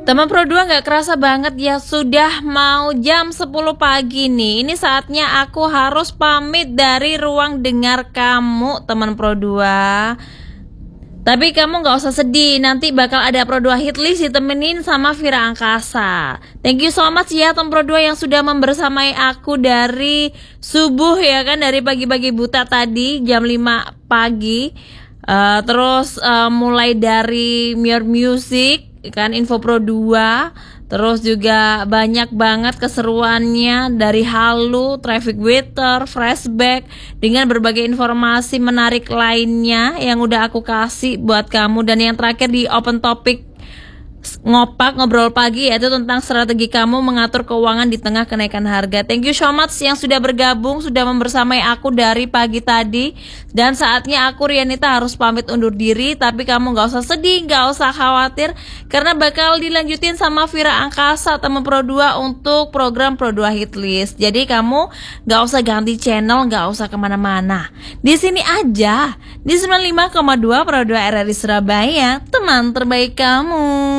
Teman Pro 2 nggak kerasa banget ya, sudah mau jam 10 pagi nih. Ini saatnya aku harus pamit dari ruang dengar kamu, teman Pro 2. Tapi kamu nggak usah sedih, nanti bakal ada Pro 2 Hitlist ditemenin sama Vira Angkasa. Thank you so much ya teman Pro 2 yang sudah membersamai aku dari subuh ya kan, dari pagi-pagi buta tadi jam 5 pagi. Terus mulai dari Mir Music kan, Info Pro 2, terus juga banyak banget keseruannya dari Halu, Traffic Waiter, Flashback, dengan berbagai informasi menarik lainnya yang udah aku kasih buat kamu. Dan yang terakhir di Open Topic Ngopak Ngobrol Pagi, yaitu tentang strategi kamu mengatur keuangan di tengah kenaikan harga. Thank you so much yang sudah bergabung, sudah membersamai aku dari pagi tadi. Dan saatnya aku, Rianita, harus pamit undur diri. Tapi kamu gak usah sedih, gak usah khawatir, karena bakal dilanjutin sama Vira Angkasa, teman Pro 2, untuk program Pro 2 Hitlist. Jadi kamu gak usah ganti channel, gak usah kemana-mana. Di sini aja, di 95,2 Pro 2 RRI Surabaya, teman terbaik kamu.